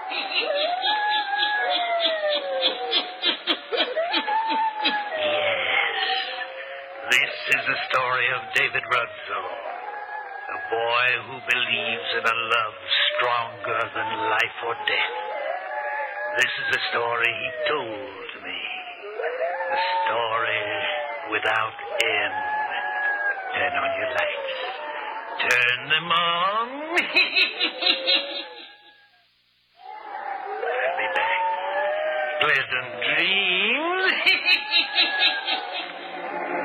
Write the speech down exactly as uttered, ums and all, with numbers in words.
This is the story of David Rudzo, a boy who believes in a love stronger than life or death. This is the story he told me, a story without end. Turn on your lights. Turn them on.